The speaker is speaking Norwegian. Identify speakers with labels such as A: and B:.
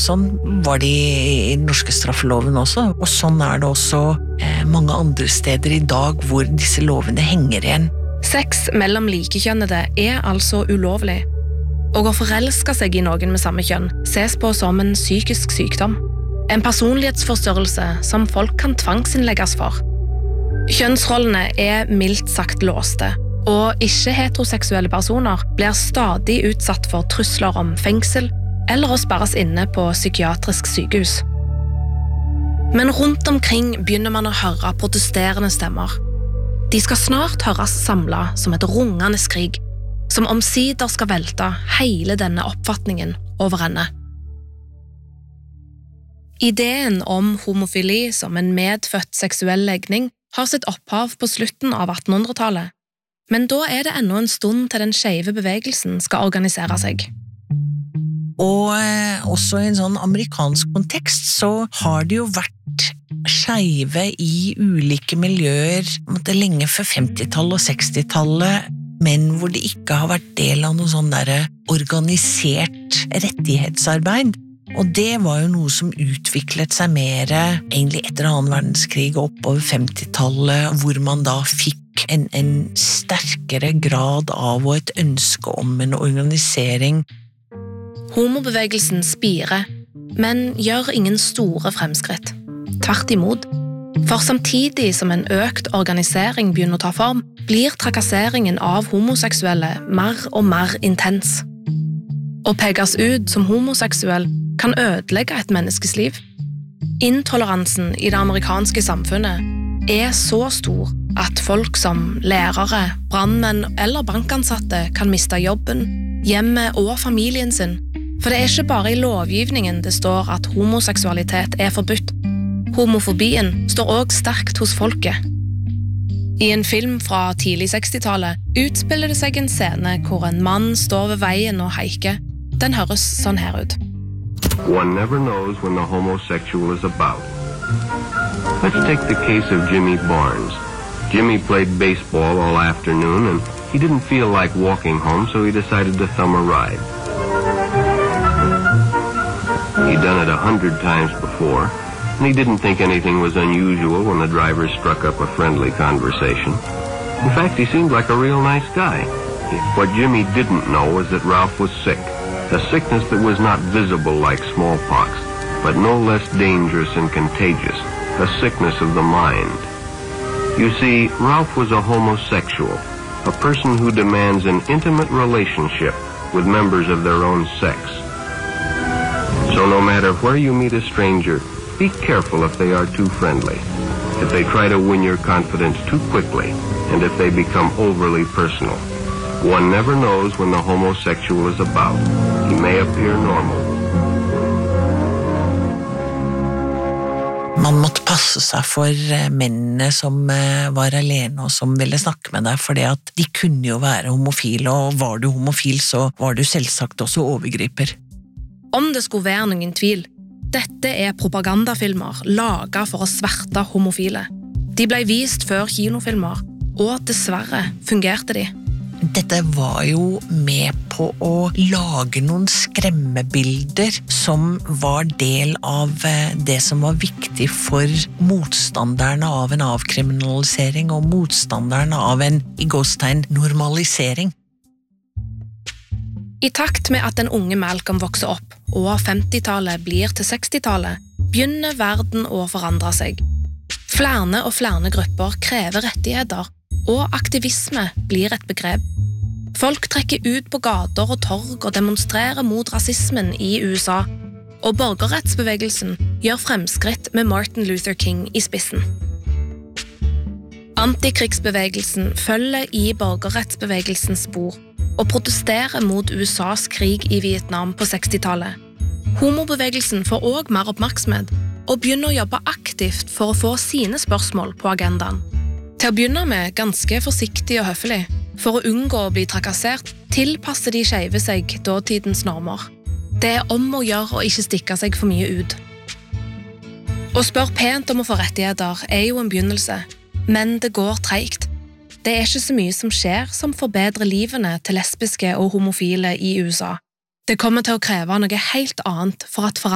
A: Sånn var det i den norske straffeloven også, og sånn det også mange andre steder i dag hvor disse lovene henger igjen.
B: Sex mellom likekjønnede altså ulovlig, og å forelske seg i noen med samme kjønn ses på som en psykisk sykdom. En personlighetsforstyrrelse som folk kan tvangsinnlegges for. Kjønnsrollene mildt sagt låste, og ikke-heteroseksuelle personer blir stadig utsatt for trusler om fengsel eller å sperres inne på psykiatrisk sykehus. Men rundt omkring begynner man å høre protesterende stemmer. De skal snart høres samlet som et rungende skrig, som omsider skal velte hele denne oppfatningen over ende. Ideen om homofili som en medfødt seksuell legning har sitt opphav på slutten av 1800-tallet, men da det ennå en stund til den skeive bevegelsen skal organisere seg.
A: Og også i en sånn amerikansk kontekst så har det jo vært skeive i ulike miljøer lenge før 50-tallet og 60-tallet, men hvor det ikke har vært del av noe sånn organisert rettighetsarbeid. Og det var jo noe som utviklet seg mer egentlig etter annen verdenskrig og oppover 50-tallet, hvor man da fikk en sterkere grad av og et ønske om en organisering.
B: Homobevegelsen spirer, men gjør ingen store fremskritt. Tvert imot. For samtidig som en økt organisering begynner å ta form, blir trakasseringen av homoseksuelle mer og mer intens. Å pekes ut som homoseksuell kan ødelegge et menneskes liv. Intoleransen i det amerikanske samfunnet så stor at folk som lærere, brandmenn eller bankansatte kan miste jobben, hjemmet og familien sin. For det ikke bare i lovgivningen det står at homoseksualitet forbudt. Homofobien står også sterkt hos folket. I en film fra tidlig 60-tallet utspiller det seg en scene hvor en mann står ved veien og heiker. Den høres sånn her ut.
C: One never knows when the homosexual is about. Let's take the case of Jimmy Barnes. Jimmy played baseball all afternoon and he didn't feel like walking home, so he decided to thumb a ride. He'd done it 100 times before, and he didn't think anything was unusual when the driver struck up a friendly conversation. In fact, he seemed like a real nice guy. What Jimmy didn't know was that Ralph was sick. A sickness that was not visible like smallpox, but no less dangerous and contagious, a sickness of the mind. You see, Ralph was a homosexual, a person who demands an intimate relationship with members of their own sex. So no matter where you meet a stranger, be careful if they are too friendly, if they try to win your confidence too quickly, and if they become overly personal. One never knows when the homosexual is about. He may appear normal.
A: Man måtte passe seg for mennene som var alene og som ville snakke med deg, fordi at de kunne jo være homofile, og var du homofil så var du selvsagt også overgriper.
B: Om det skulle være noen tvil, dette propagandafilmer laget for å sverte homofile. De ble vist før kinofilmer, og dessverre fungerte de.
A: Dette var jo med på å lage noen skremmebilder som var del av det som var viktig for motstanderne av en avkriminalisering og motstanderne av en, i gåstegn, normalisering.
B: I takt med at den unge Malcolm vokser opp, og 50-tallet blir til 60-tallet, begynner verden å forandre seg. Flere og flere grupper krever rettigheter, og aktivisme blir et begrep. Folk trekker ut på gater og torg og demonstrerer mot rasismen i USA, og borgerrettsbevegelsen gjør fremskritt med Martin Luther King i spissen. Antikrigsbevegelsen følger i borgerrettsbevegelsens spor og protesterer mot USAs krig i Vietnam på 60-tallet. Homobevegelsen får også mer oppmerksomhet og begynner å jobbe aktivt for å få sine spørsmål på agendaen. Til å begynne med ganske forsiktig og høflig. For å unngå å bli trakassert, tilpasser de skeive seg dåtidens normer. Det om å gjøre å ikke stikke seg for mye ut. Å spørre pent om å få rettigheter jo en begynnelse, men det går treigt. Det ikke så mye som skjer som forbedrer livene til lesbiske og homofile i USA. Det kommer til å kreve noe helt annet for at